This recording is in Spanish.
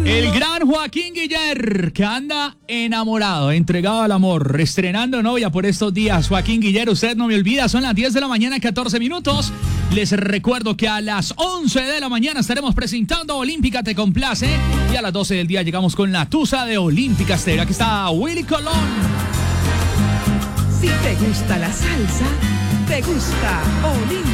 El gran Joaquín Guiller, que anda enamorado, entregado al amor, estrenando novia por estos días. Joaquín Guiller, usted no me olvida, son las 10 de la mañana, 14 minutos. Les recuerdo que a las 11 de la mañana estaremos presentando Olímpica Te Complace. Y a las 12 del día llegamos con la tusa de Olímpica Estéreo. Aquí está Willy Colón. Si te gusta la salsa, te gusta Olímpica.